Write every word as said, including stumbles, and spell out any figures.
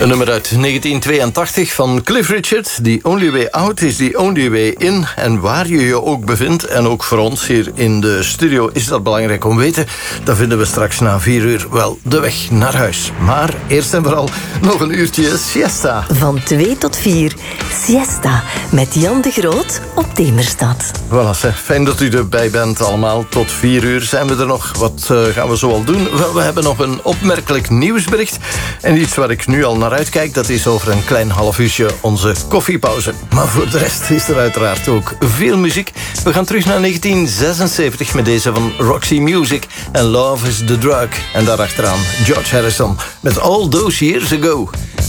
Een nummer uit negentien tweeëntachtig van Cliff Richard. The only way out is the only way in. En waar je je ook bevindt, en ook voor ons hier in de studio is dat belangrijk om te weten, dan vinden we straks na vier uur wel de weg naar huis. Maar eerst en vooral nog een uurtje siesta. Van twee tot vier, siesta met Jan de Groot op Demerstad. Voilà, zeg. Fijn dat u erbij bent allemaal. Tot vier uur zijn we er nog. Wat uh, gaan we zoal doen? Wel, we hebben nog een opmerkelijk nieuwsbericht. En iets waar ik nu al naar uitkijk, dat is over een klein half uurtje onze koffiepauze. Maar voor de rest is er uiteraard ook veel muziek. We gaan terug naar negentien zesenzeventig met deze van Roxy Music. En Love is the Drug. En daarachteraan George Harrison met All Those Years Ago.